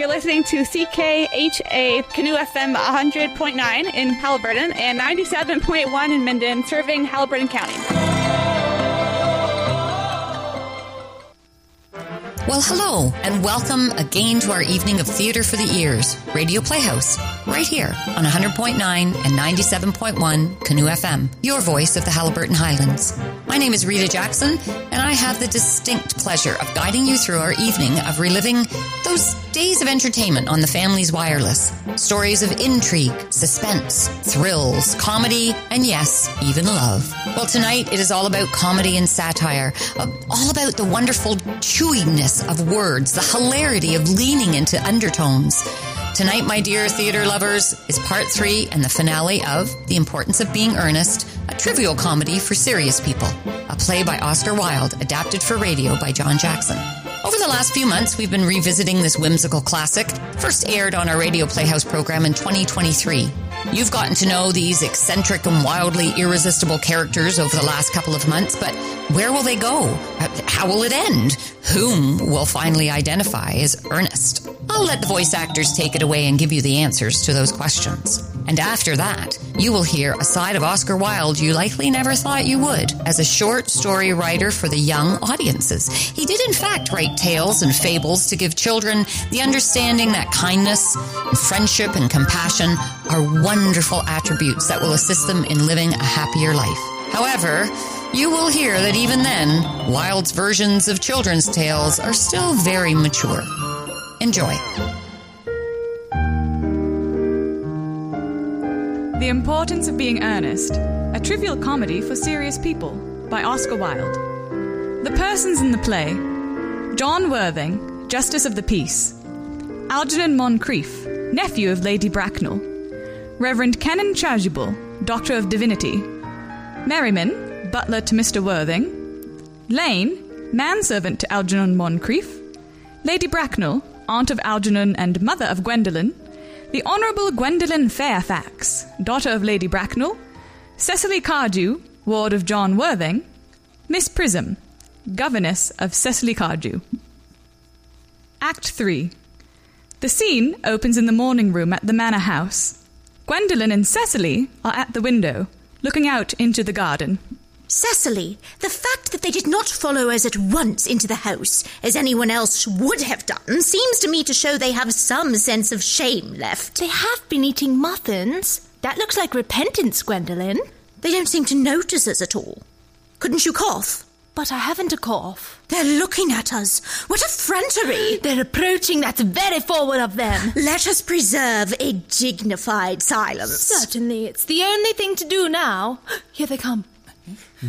You're listening to CKHA Canoe FM 100.9 in Haliburton and 97.1 in Minden, serving Haliburton County. Well, hello, and welcome again to our evening of Theatre for the Ears, Radio Playhouse, right here on 100.9 and 97.1 Canoe FM, your voice of the Haliburton Highlands. My name is Rita Jackson, and I have the distinct pleasure of guiding you through our evening of reliving those days of entertainment on the family's wireless. Stories of intrigue, suspense, thrills, comedy, and yes, even love. Well, tonight it is all about comedy and satire, all about the wonderful chewiness of words, the hilarity of leaning into undertones. Tonight, my dear theater lovers, is part 3 and the finale of The Importance of Being Earnest, a trivial comedy for serious people, a play by Oscar Wilde, adapted for radio by John Jackson. Over the last few months, we've been revisiting this whimsical classic, first aired on our Radio Playhouse program in 2023. You've gotten to know these eccentric and wildly irresistible characters over the last couple of months, but where will they go? How will it end? Whom will finally identify as Ernest? I'll let the voice actors take it away and give you the answers to those questions. And after that, you will hear a side of Oscar Wilde you likely never thought you would as a short story writer for the young audiences. He did in fact write tales and fables to give children the understanding that kindness, and friendship, and compassion are wonderful attributes that will assist them in living a happier life. However, you will hear that even then, Wilde's versions of children's tales are still very mature. Enjoy. The Importance of Being Earnest, a trivial comedy for serious people, by Oscar Wilde. The persons in the play: John Worthing, Justice of the Peace; Algernon Moncrief, nephew of Lady Bracknell; Reverend Canon Chasuble, Doctor of Divinity; Merriman, butler to Mr. Worthing; Lane, manservant to Algernon Moncrief; Lady Bracknell, aunt of Algernon and mother of Gwendolen; the Honourable Gwendolen Fairfax, daughter of Lady Bracknell; Cecily Cardew, ward of John Worthing; Miss Prism, governess of Cecily Cardew. Act 3. The scene opens in the morning room at the manor house. Gwendolen and Cecily are at the window, looking out into the garden. Cecily, the fact that they did not follow us at once into the house, as anyone else would have done, seems to me to show they have some sense of shame left. They have been eating muffins. That looks like repentance, Gwendolen. They don't seem to notice us at all. Couldn't you cough? But I haven't a cough. They're looking at us. What effrontery! They're approaching. That's very forward of them. Let us preserve a dignified silence. Certainly, it's the only thing to do now. Here they come.